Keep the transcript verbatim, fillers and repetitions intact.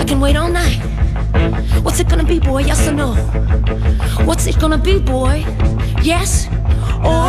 can wait all night. What's it gonna be, boy? Yes or no? What's it gonna be, boy? Yes or